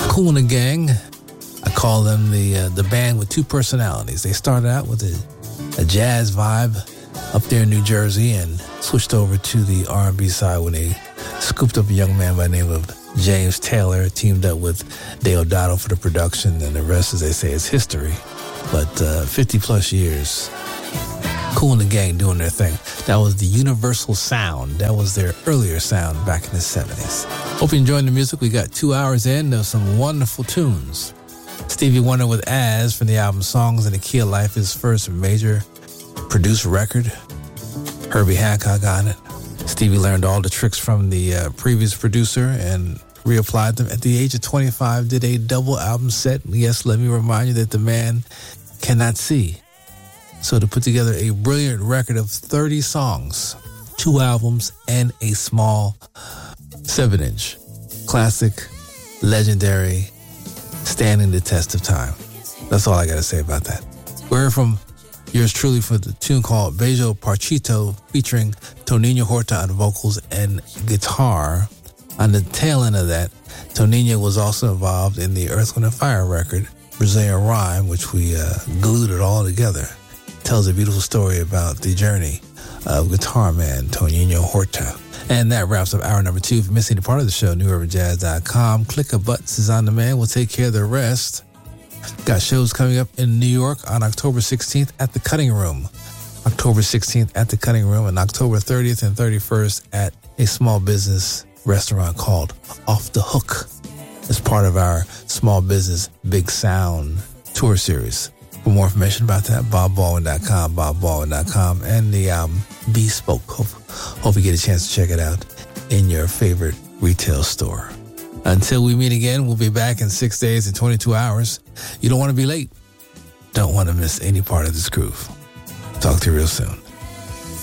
Kool and the Gang. I call them the band with two personalities. They started out with a jazz vibe up there in New Jersey and switched over to the R&B side when they scooped up a young man by the name of James Taylor, teamed up with Deodato for the production, and the rest, as they say, is history. But 50 plus years, Kool and the Gang doing their thing. That was the Universal Sound. That was their earlier sound back in the 70s. Hope you're enjoying the music. We got 2 hours in. There's some wonderful tunes. Stevie Wonder with As from the album Songs in the Key of Life, his first major produced record. Herbie Hancock on it. Stevie learned all the tricks from the previous producer and reapplied them. At the age of 25, did a double album set. Yes, let me remind you that the man cannot see. So to put together a brilliant record of 30 songs, 2 albums, and a small 7-inch. Classic, legendary, standing the test of time. That's all I got to say about that. We heard from yours truly for the tune called Bejo Parchito, featuring Toninho Horta on vocals and guitar. On the tail end of that, Toninho was also involved in the Earth, Wind & Fire record, Brazilian Rhyme, which we glued it all together. Tells a beautiful story about the journey of guitar man Toninho Horta. And that wraps up hour number 2. If you're missing any part of the show, newurbanjazz.com. Click a button, is on demand. We'll take care of the rest. Got shows coming up in New York on October 16th at the Cutting Room. October 16th at the Cutting Room, and October 30th and 31st at a small business restaurant called Off the Hook. As part of our Small Business Big Sound tour series. For more information about that, bobbaldwin.com, and the album Bespoke. Hope you get a chance to check it out in your favorite retail store. Until we meet again, we'll be back in 6 days and 22 hours. You don't want to be late. Don't want to miss any part of this groove. Talk to you real soon.